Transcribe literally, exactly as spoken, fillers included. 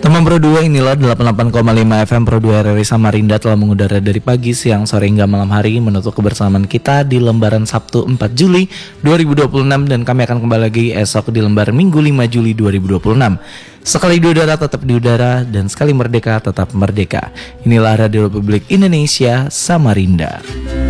Teman Pro dua, inilah delapan puluh delapan koma lima F M Pro dua R R I Samarinda telah mengudara dari pagi, siang, sore hingga malam hari menutup kebersamaan kita di lembaran Sabtu empat Juli dua ribu dua puluh enam, dan kami akan kembali lagi esok di lembaran Minggu lima Juli dua ribu dua puluh enam. Sekali di udara tetap di udara, dan sekali merdeka tetap merdeka. Inilah Radio Republik Indonesia Samarinda.